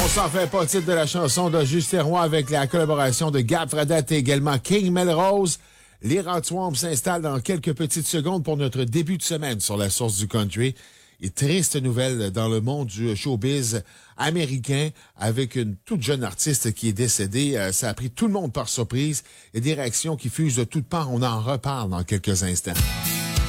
On s'en fait pas, titre de la chanson de Justin Roy avec la collaboration de Gab Fradette et également King Melrose. Les Rodswamp s'installent dans quelques petites secondes pour notre début de semaine sur la source du country. Et triste nouvelle dans le monde du showbiz américain avec une toute jeune artiste qui est décédée. Ça a pris tout le monde par surprise et des réactions qui fusent de toutes parts. On en reparle dans quelques instants.